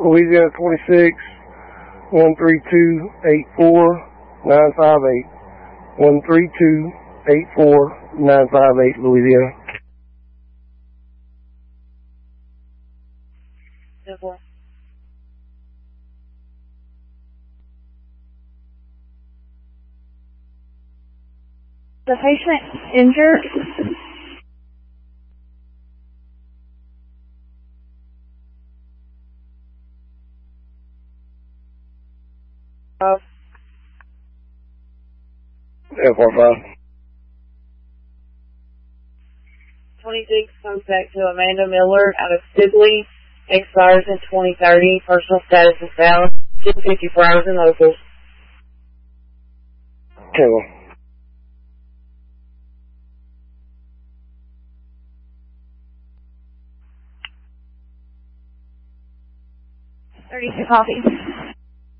Louisiana 26, 132-84-958. 132-84-958, Louisiana. The patient injured. F45. 26 comes back to Amanda Miller out of Sibley. Expires in 2030. Personal status is valid. 54 hours in locals. Kill. 32 copies.